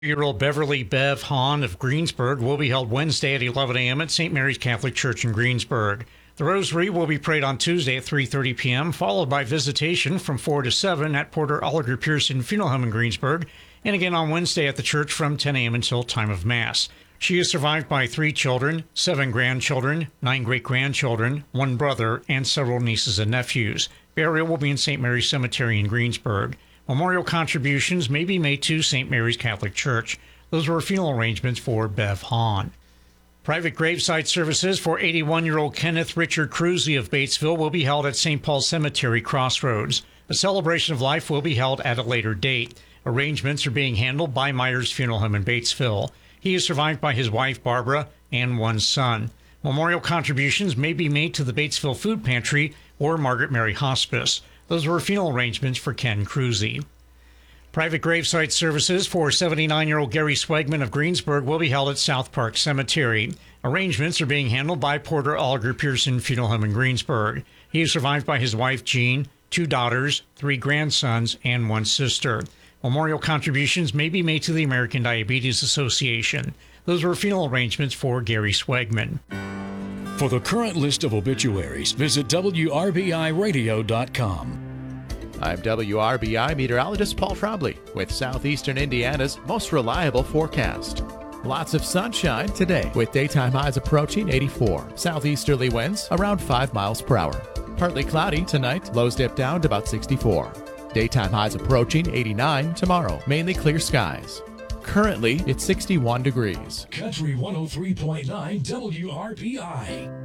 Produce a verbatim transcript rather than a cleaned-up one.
Year-old Beverly Bev Hahn of Greensburg will be held Wednesday at eleven a.m. at Saint Mary's Catholic Church in Greensburg. The Rosary will be prayed on Tuesday at three thirty p.m., followed by visitation from four to seven at Porter Oliver Pearson Funeral Home in Greensburg, and again on Wednesday at the church from ten a.m. until time of Mass. She is survived by three children, seven grandchildren, nine great-grandchildren, one brother, and several nieces and nephews. Burial will be in Saint Mary's Cemetery in Greensburg. Memorial contributions may be made to Saint Mary's Catholic Church. Those were funeral arrangements for Bev Hahn. Private graveside services for eighty-one-year-old Kenneth Richard Cruzy of Batesville will be held at Saint Paul's Cemetery Crossroads. A celebration of life will be held at a later date. Arrangements are being handled by Myers Funeral Home in Batesville. He is survived by his wife, Barbara, and one son. Memorial contributions may be made to the Batesville Food Pantry or Margaret Mary Hospice. Those were funeral arrangements for Ken Cruzy. Private graveside services for seventy-nine-year-old Gary Swegman of Greensburg will be held at South Park Cemetery. Arrangements are being handled by Porter Oliver Pearson Funeral Home in Greensburg. He is survived by his wife, Jean, two daughters, three grandsons, and one sister. Memorial contributions may be made to the American Diabetes Association. Those were funeral arrangements for Gary Swegman. For the current list of obituaries, visit W R B I radio dot com. I'm W R B I meteorologist Paul Trombley with southeastern Indiana's most reliable forecast. Lots of sunshine today with daytime highs approaching eighty-four. Southeasterly winds around five miles per hour. Partly cloudy tonight, lows dip down to about sixty-four. Daytime highs approaching eighty-nine tomorrow, mainly clear skies. Currently, it's sixty-one degrees. Country one oh three point nine W R B I.